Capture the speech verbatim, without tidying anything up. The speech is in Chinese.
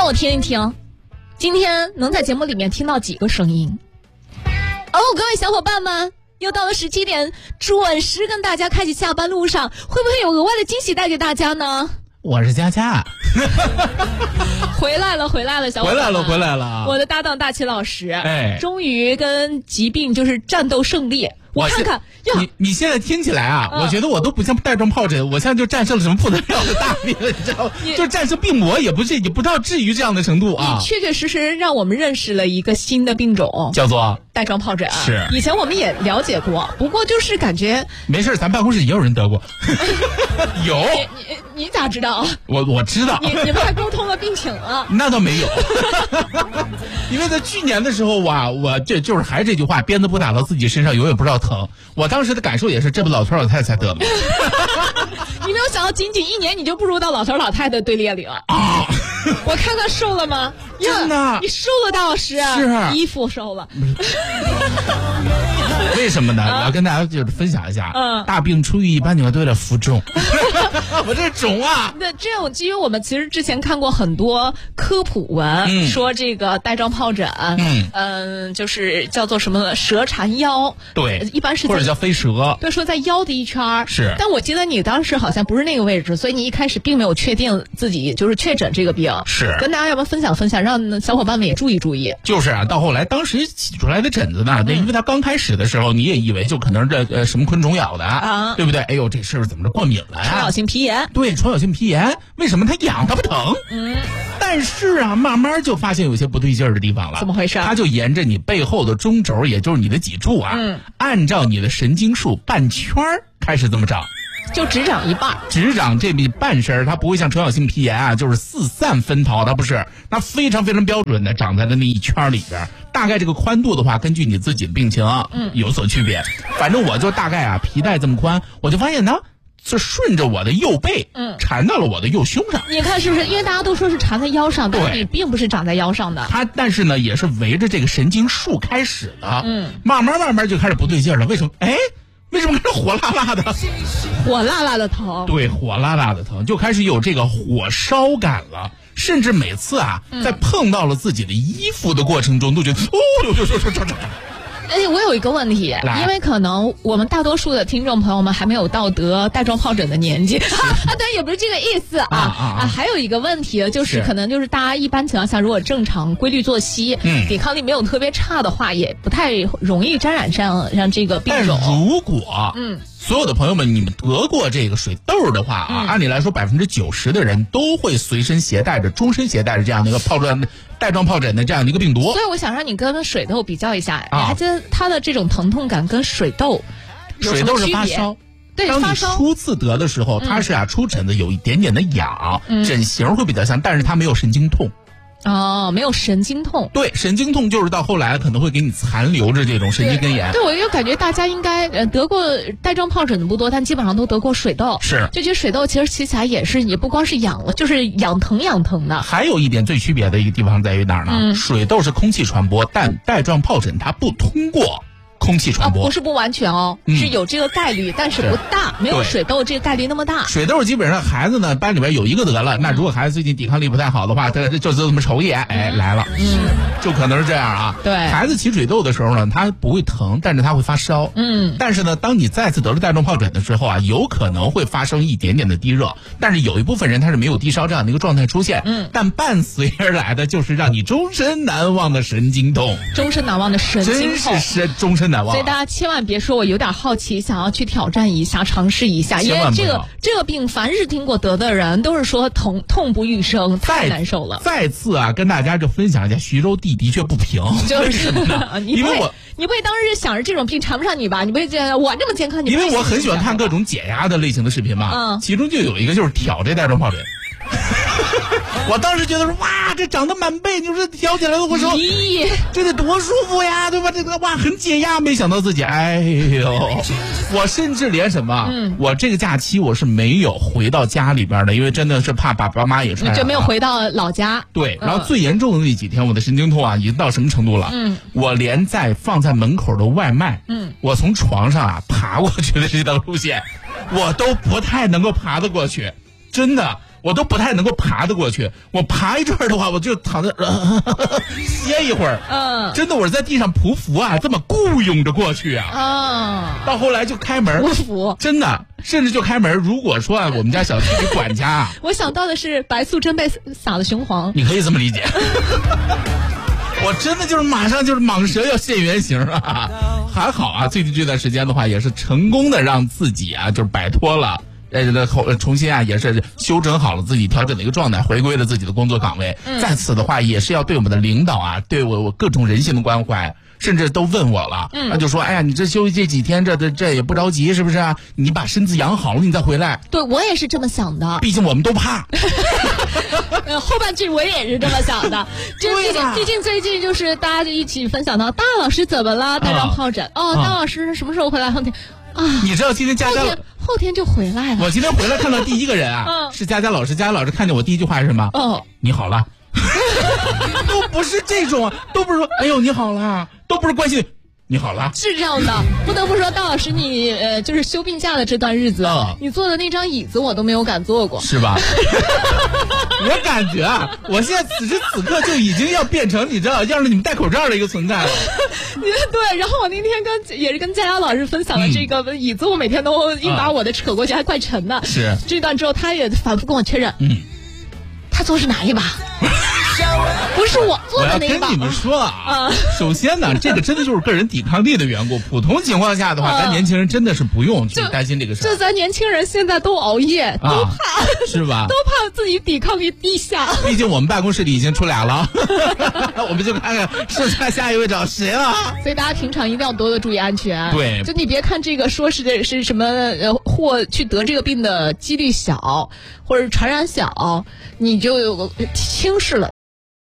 我听一听，今天能在节目里面听到几个声音？哦，各位小伙伴们，又到了十七点，准时跟大家开启下班路上，会不会有额外的惊喜带给大家呢？ 我是佳佳。 回来了回来了小伙伴， 回来了回来了， 我的搭档大齐老师， 哎， 终于跟疾病就是战斗胜利。我看看， 你你现在听起来啊、嗯，我觉得我都不像带状疱疹，我现在就战胜了什么不得了的大病，你知道吗？就战胜病魔也不是，也不知道至于这样的程度啊。 你确确实实让我们认识了一个新的病种， 叫做带状疱疹。 是， 以前我们也了解过，不过就是感觉没事，咱办公室也有人得过。有你你你咋知道？ 我我知道。 你你们还沟通了病情了？ 那倒没有。因为在去年的时候啊，我这就是还是这句话，鞭子不打到自己身上，永远不知道疼。我当时的感受也是，这不老头老太太才得的。 你没有想到，仅仅一年你就步入到老头老太太的队列里了啊！ 我看看瘦了吗？ 真的， 你瘦了，大老师。 是衣服瘦了。 为什么呢？我要跟大家就是分享一下， 嗯， 大病初愈一般你们都有点浮肿。我这肿啊！ 那这种基于我们其实之前看过很多科普文， 嗯、 说这个带状疱疹， 嗯嗯、呃，就是叫做什么蛇缠腰， 对， 一般是或者叫飞蛇， 对，说在腰的一圈是。 但我记得你当时好像不是那个位置，所以你一开始并没有确定自己就是确诊这个病， 是。 跟大家要不要分享分享，让小伙伴们也注意注意。 就是啊，到后来当时起出来的疹子呢，那、嗯、因为它刚开始的时候，你也以为就可能是这呃什么昆虫咬的啊，对不对？哎呦，这事儿怎么着过敏了呀、啊？ 传导性皮炎。 对，传导性皮炎，为什么它痒它不疼？ 嗯。 但是啊，慢慢就发现有些不对劲儿的地方了。 怎么回事？ 它就沿着你背后的中轴，也就是你的脊柱啊， 嗯， 按照你的神经束半圈开始这么长。 就只长一半， 只长这半身，它不会像传导性皮炎啊，就是四散分逃，它不是，它非常非常标准的长在了那一圈里边。大概这个宽度的话，根据你自己的病情，嗯，有所区别。反正我就大概啊，皮带这么宽，我就发现呢，就顺着我的右背，嗯，缠到了我的右胸上。 你看是不是？因为大家都说是缠在腰上，但是你并不是长在腰上的。 它但是呢，也是围着这个神经束开始的， 嗯， 慢慢慢慢就开始不对劲了。为什么？哎。为什么开始火辣辣的？ 火辣辣的疼。 对，火辣辣的疼，就开始有这个火烧感了。甚至每次啊，嗯、在碰到了自己的衣服的过程中，都觉得哦呦呦呦呦呦呦。 哎，我有一个问题，因为可能我们大多数的听众朋友们还没有到得带状疱疹的年纪，啊，对，也不是这个意思啊啊, 啊, 啊！还有一个问题就是，可能就是大家一般情况下，如果正常规律作息， 嗯， 抵抗力没有特别差的话，也不太容易沾染上上这个病种。 但如果嗯。所有的朋友们，你们得过这个水痘的话啊，嗯、按理来说百分之九十的人都会随身携带着、终身携带着这样的一个疱疹、带状疱疹的这样的一个病毒。 所以我想让你跟水痘比较一下，你还记得它的这种疼痛感跟水痘有什么区别？ 水痘是发烧。 对， 当你初次得的时候，它是啊出疹子有一点点的痒， 嗯、 疹型会比较像，但是它没有神经痛。 哦，没有神经痛。 对，神经痛就是到后来可能会给你残留着这种神经根炎。 对，我就感觉大家应该呃得过带状疱疹的不多，但基本上都得过水痘。 是， 就觉得水痘其实起起来也是，也不光是痒了，就是痒疼痒疼的。 还有一点最区别的一个地方在于哪儿呢？ 嗯、 水痘是空气传播，但带状疱疹它不通过空气传播， 啊、不是不完全哦， 嗯、 是有这个概率，但是不大，没有水痘这个概率那么大。 水痘基本上孩子呢班里边有一个得了，那如果孩子最近抵抗力不太好的话，他就这么瞅一眼，哎，来了， 嗯， 就可能是这样啊。 对， 孩子起水痘的时候呢，他不会疼，但是他会发烧， 嗯， 但是呢，当你再次得了带状疱疹的时候啊，有可能会发生一点点的低热，但是有一部分人他是没有低烧这样的一个状态出现， 嗯， 但伴随而来的就是让你终身难忘的神经痛， 终身难忘的神经痛， 真是是终身难忘。 所以大家千万别说我有点好奇，想要去挑战一下，尝试一下，因为这个这个病，凡是听过得的人都是说痛痛不欲生，太难受了。 再次啊，跟大家就分享一下，徐州地的确不平， 就是你因为我你不会当时想着这种病缠不上你吧？你不会觉得我这么健康，你因为我很喜欢看各种解压的类型的视频嘛， 嗯， 其中就有一个就是挑这带状疱疹。我当时觉得说，哇，这长得满背，你说挑起来的，我说， 咦， 这得多舒服呀，对吧？这个哇，很解压。没想到自己，哎呦，我甚至连什么， 嗯， 我这个假期我是没有回到家里边的，因为真的是怕把爸妈也传染了， 就没有回到老家。 对，然后最严重的那几天，我的神经痛啊，已经到什么程度了？ 嗯， 我连在放在门口的外卖， 嗯， 我从床上啊爬过去的这条路线，我都不太能够爬得过去。真的， 我都不太能够爬得过去。我爬一阵儿的话，我就躺在、呃、歇一会儿。嗯，真的，我是在地上匍匐啊，这么雇佣着过去啊。啊，到后来就开门， 匍匐， 真的，甚至就开门。如果说啊，我们家小区里管家啊， 我想到的是白素贞被撒了雄黄， 你可以这么理解。我真的就是马上就是蟒蛇要现原形啊！还好啊，最近这段时间的话，也是成功的让自己啊，就是摆脱了。呃，后重新啊，也是修整好了自己调整的一个状态，回归了自己的工作岗位。嗯、在此的话，也是要对我们的领导啊，对我我各种人性的关怀，甚至都问我了，嗯，他就说，哎呀，你这休息这几天，这这这也不着急，是不是啊？你把身子养好了，你再回来。 对，我也是这么想的。 毕竟我们都怕。 呃，后半句我也是这么想的。就毕竟毕竟最近就是大家就一起分享到，大老师怎么了？带状疱疹。啊、哦，大老师什么时候回来？后天。啊， 你知道今天佳佳后天就回来了。 我今天回来看到第一个人啊，嗯、是佳佳老师。佳佳老师看见我第一句话是什么？哦，你好了。都不是这种啊，都不是说哎呦你好了，都不是关心你好了。 是这样的，不得不说，大老师你呃就是休病假的这段日子，嗯、你坐的那张椅子我都没有敢坐过， 是吧？我感觉啊，我现在此时此刻就已经要变成你知道，要让你们戴口罩的一个存在了。 对，然后我那天跟也是跟佳佳老师分享的这个椅子，我每天都硬把我的扯过去，还怪沉的。 是这段之后，他也反复跟我确认，嗯，他坐是哪一把？不是我做的那一把。 我要跟你们说啊，首先呢，这个真的就是个人抵抗力的缘故。普通情况下的话，咱年轻人真的是不用去担心这个事。 就咱年轻人现在都熬夜，都怕， 是吧？ 都怕自己抵抗力低下。 毕竟我们办公室里已经出俩了，我们就看看剩下下一位找谁了。 所以大家平常一定要多多注意安全。 对， 就你别看这个说是这是什么呃，或去得这个病的几率小，或者传染小，你就轻视了。